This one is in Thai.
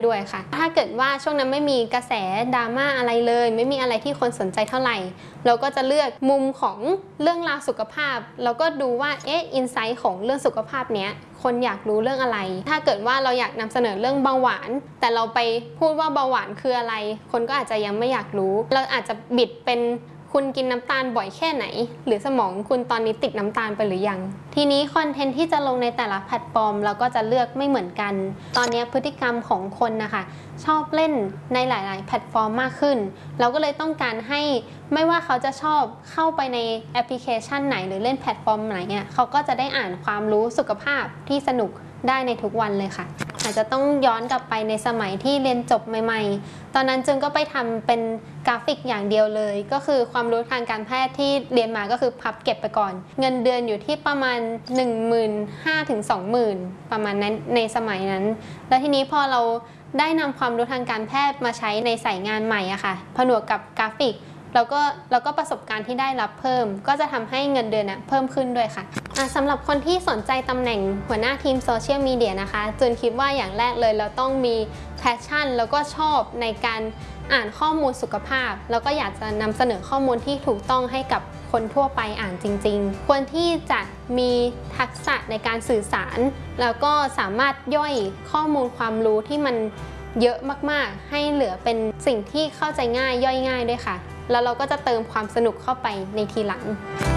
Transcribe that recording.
ด้วยค่ะถ้าเกิดว่าช่วงนั้นไม่มีกระแสดราม่าอะไรเลยไม่มีอะไรที่คนสนใจเท่าไหร่เราก็จะเลือกมุมของเรื่องราวสุขภาพแล้วก็ดูว่าอินไซต์ของเรื่องสุขภาพเนี้ยคนอยากรู้เรื่องอะไรถ้าเกิดว่าเราอยากนำเสนอเรื่องเบาหวานแต่เราไปพูดว่าเบาหวานคืออะไรคนก็อาจจะยังไม่อยากรู้เราอาจจะบิดเป็นคุณกินน้ำตาลบ่อยแค่ไหนหรือสมองคุณตอนนี้ติดน้ำตาลไปหรือยังทีนี้คอนเทนต์ที่จะลงในแต่ละแพลตฟอร์มเราก็จะเลือกไม่เหมือนกันตอนนี้พฤติกรรมของคนนะคะชอบเล่นในหลายๆแพลตฟอร์มมากขึ้นเราก็เลยต้องการให้ไม่ว่าเขาจะชอบเข้าไปในแอปพลิเคชันไหนหรือเล่นแพลตฟอร์มไหนเนี่ยเขาก็จะได้อ่านความรู้สุขภาพที่สนุกได้ในทุกวันเลยค่ะอาจจะต้องย้อนกลับไปในสมัยที่เรียนจบใหม่ๆตอนนั้นจึงก็ไปทำเป็นกราฟิกอย่างเดียวเลยก็คือความรู้ทางการแพทย์ที่เรียนมาก็คือพับเก็บไปก่อนเงินเดือนอยู่ที่ประมาณ 15,000 ถึง 20,000 ประมาณนั้นในสมัยนั้นแล้วทีนี้พอเราได้นำความรู้ทางการแพทย์มาใช้ในสายงานใหม่อะค่ะผนวกกับกราฟิกแล้วก็ประสบการณ์ที่ได้รับเพิ่มก็จะทำให้เงินเดือนเพิ่มขึ้นด้วยค่ะสำหรับคนที่สนใจตำแหน่งหัวหน้าทีมโซเชียลมีเดียนะคะจูนคิดว่าอย่างแรกเลยเราต้องมีแพชชั่นแล้วก็ชอบในการอ่านข้อมูลสุขภาพแล้วก็อยากจะนำเสนอข้อมูลที่ถูกต้องให้กับคนทั่วไปอ่านจริงๆควรที่จะมีทักษะในการสื่อสารแล้วก็สามารถย่อยข้อมูลความรู้ที่มันเยอะมากๆให้เหลือเป็นสิ่งที่เข้าใจง่ายย่อยง่ายด้วยค่ะแล้วเราก็จะเติมความสนุกเข้าไปในทีหลัง